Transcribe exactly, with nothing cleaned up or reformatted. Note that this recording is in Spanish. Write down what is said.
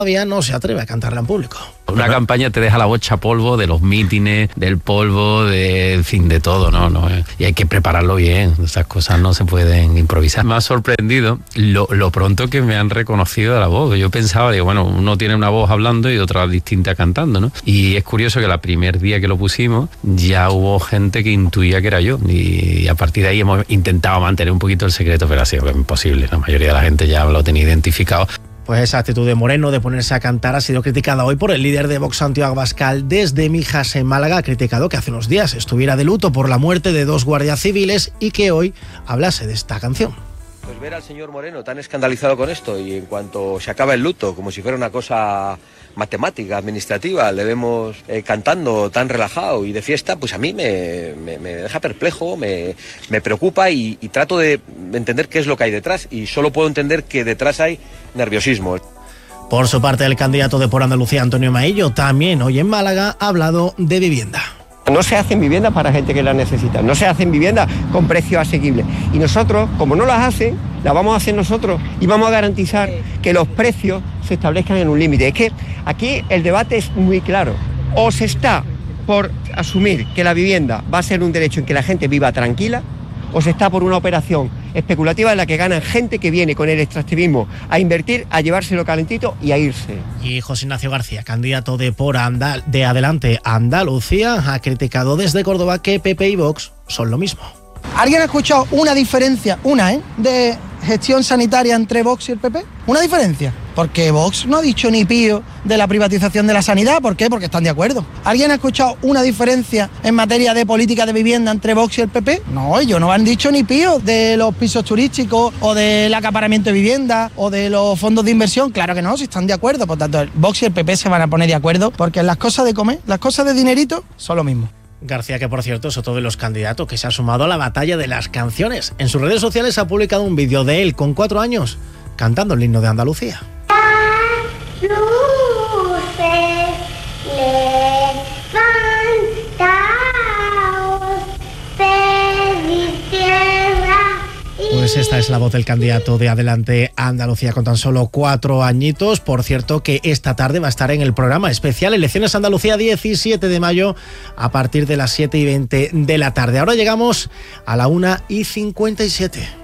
todavía no se atreve a cantarla en público. Una campaña te deja la bocha polvo de los mítines, del polvo, de, en fin, de todo, ¿no? ¿no? Y hay que prepararlo bien, esas cosas no se pueden improvisar. Me ha sorprendido lo, lo pronto que me han reconocido la voz. Yo pensaba, digo, bueno, uno tiene una voz hablando y otra distinta cantando, ¿no? Y es curioso que el primer día que lo pusimos ya hubo gente que intuía que era yo y a partir de ahí hemos intentado mantener un poquito el secreto, pero ha sido imposible. La mayoría de la gente ya lo tenía identificado. Pues esa actitud de Moreno de ponerse a cantar ha sido criticada hoy por el líder de Vox, Santiago Abascal. Desde Mijas, en Málaga, ha criticado que hace unos días estuviera de luto por la muerte de dos guardias civiles y que hoy hablase de esta canción. Pues ver al señor Moreno tan escandalizado con esto y en cuanto se acaba el luto, como si fuera una cosa matemática, administrativa, le vemos eh, cantando tan relajado y de fiesta, pues a mí me, me, me deja perplejo, me, me preocupa y, y trato de entender qué es lo que hay detrás y solo puedo entender que detrás hay nerviosismo. Por su parte, el candidato de Por Andalucía, Antonio Maillo, también hoy en Málaga ha hablado de vivienda. No se hacen viviendas para gente que las necesita, no se hacen viviendas con precios asequibles. Y nosotros, como no las hacen, las vamos a hacer nosotros y vamos a garantizar que los precios se establezcan en un límite. Es que aquí el debate es muy claro. O se está por asumir que la vivienda va a ser un derecho en que la gente viva tranquila, o se está por una operación especulativa en la que ganan gente que viene con el extractivismo a invertir, a llevárselo calentito y a irse. Y José Ignacio García, candidato de Por Andal, de Adelante Andalucía, ha criticado desde Córdoba que P P y Vox son lo mismo. ¿Alguien ha escuchado una diferencia, una, eh, de gestión sanitaria entre Vox y el P P? ¿Una diferencia? Porque Vox no ha dicho ni pío de la privatización de la sanidad. ¿Por qué? Porque están de acuerdo. ¿Alguien ha escuchado una diferencia en materia de política de vivienda entre Vox y el P P? No, ellos no han dicho ni pío de los pisos turísticos o del acaparamiento de vivienda o de los fondos de inversión. Claro que no, si están de acuerdo. Por tanto, Vox y el P P se van a poner de acuerdo porque las cosas de comer, las cosas de dinerito son lo mismo. García, que por cierto es otro de los candidatos que se ha sumado a la batalla de las canciones. En sus redes sociales ha publicado un vídeo de él con cuatro años cantando el himno de Andalucía. Luces levantaos, pedid tierra. Pues esta es la voz del candidato de Adelante Andalucía con tan solo cuatro añitos. Por cierto que esta tarde va a estar en el programa especial Elecciones Andalucía diecisiete de mayo a partir de las siete y veinte de la tarde. Ahora llegamos a la una y cincuenta y siete.